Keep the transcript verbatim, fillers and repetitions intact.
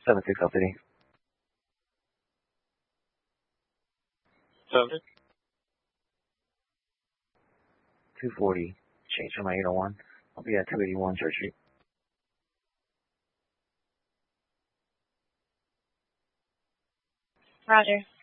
seven six L City. Subject? two forty. Change from my eight oh one. I'll be at two eighty-one Church Street. Roger.